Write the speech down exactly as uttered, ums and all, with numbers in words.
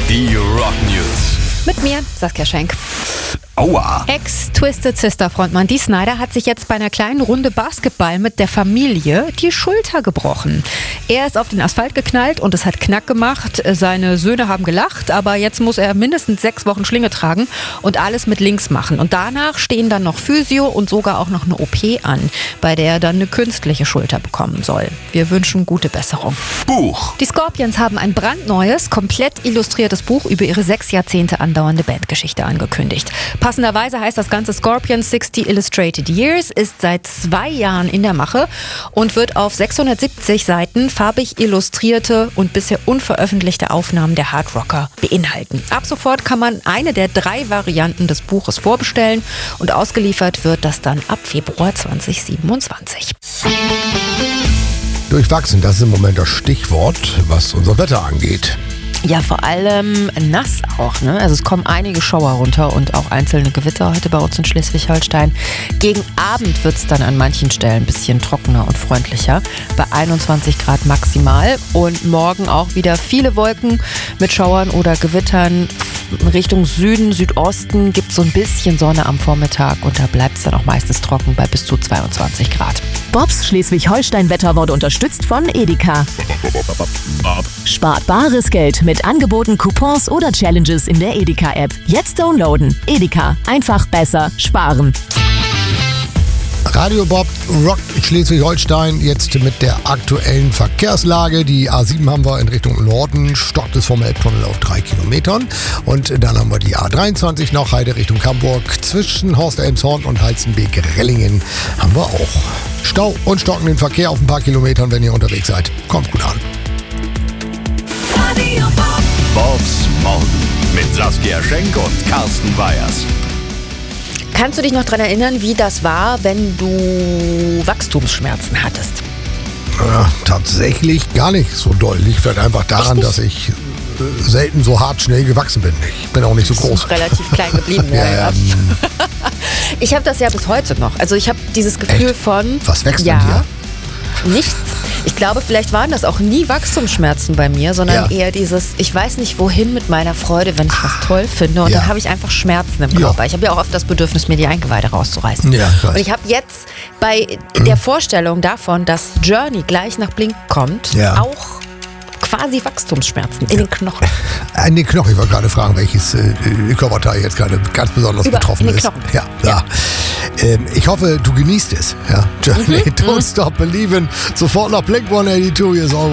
Die Rock News. Mit mir, Saskia Schenk. Aua. Ex-Twisted Sister-Frontmann Dee Snider hat sich jetzt bei einer kleinen Runde Basketball mit der Familie die Schulter gebrochen. Er ist auf den Asphalt geknallt und es hat Knack gemacht. Seine Söhne haben gelacht, aber jetzt muss er mindestens sechs Wochen Schlinge tragen und alles mit links machen. Und danach stehen dann noch Physio und sogar auch noch eine O P an, bei der er dann eine künstliche Schulter bekommen soll. Wir wünschen gute Besserung. Buch. Die Scorpions haben ein brandneues, komplett illustriertes Buch über ihre sechs Jahrzehnte andauernde Bandgeschichte angekündigt. Passenderweise heißt das Ganze Scorpions sixty Illustrated Years, ist seit zwei Jahren in der Mache und wird auf sechshundertsiebzig Seiten farbig illustrierte und bisher unveröffentlichte Aufnahmen der Hardrocker beinhalten. Ab sofort kann man eine der drei Varianten des Buches vorbestellen und ausgeliefert wird das dann ab Februar zwanzig siebenundzwanzig. Durchwachsen, das ist im Moment das Stichwort, was unser Wetter angeht. Ja, vor allem nass auch, ne? Also es kommen einige Schauer runter und auch einzelne Gewitter heute bei uns in Schleswig-Holstein. Gegen Abend wird es dann an manchen Stellen ein bisschen trockener und freundlicher, bei einundzwanzig Grad maximal. Und morgen auch wieder viele Wolken mit Schauern oder Gewittern. Richtung Süden, Südosten gibt es so ein bisschen Sonne am Vormittag und da bleibt es dann auch meistens trocken bei bis zu zweiundzwanzig Grad. Bobs Schleswig-Holstein-Wetter wurde unterstützt von Edeka. Spart bares Geld mit Angeboten, Coupons oder Challenges in der Edeka-App. Jetzt downloaden. Edeka. Einfach besser sparen. Radio Bob rockt Schleswig-Holstein jetzt mit der aktuellen Verkehrslage. Die A sieben haben wir in Richtung Norden, stockt es vom Elbtunnel auf drei Kilometern. Und dann haben wir die A dreiundzwanzig noch, Heide Richtung Hamburg. Zwischen Horst-Elmshorn und Halstenbeek-Rellingen haben wir auch Stau und stockenden Verkehr auf ein paar Kilometern, wenn ihr unterwegs seid. Kommt gut an. Radio Bob. Bobs Morgen mit Saskia Schenk und Carsten Weyers. Kannst du dich noch daran erinnern, wie das war, wenn du Wachstumsschmerzen hattest? Ja, tatsächlich gar nicht so doll. Liegt vielleicht einfach daran, dass ich äh, selten so hart schnell gewachsen bin. Ich bin auch nicht so groß. Ist relativ klein geblieben. Ja, ja, ja. Ich habe das ja bis heute noch. Also ich habe dieses Gefühl Echt? von... Was wächst ja, an dir? Nichts. Ich glaube, vielleicht waren das auch nie Wachstumsschmerzen bei mir, sondern Ja. eher dieses, ich weiß nicht wohin mit meiner Freude, wenn ich was toll finde. Und Ja. dann habe ich einfach Schmerzen im Ja. Körper. Ich habe ja auch oft das Bedürfnis, mir die Eingeweide rauszureißen. Ja, ich weiß. Und ich habe jetzt bei der Vorstellung davon, dass Journey gleich nach Blink kommt, Ja. auch quasi Wachstumsschmerzen in den Knochen. An den Knochen, ich wollte gerade fragen, welches äh, Körperteil jetzt gerade ganz besonders Über- betroffen in den ist. Knochen. Ja, ja. Ähm, ich hoffe, du genießt es. Ja. Journey, Don't Stop Believin'. Sofort nach Blink one eighty-two. Hier ist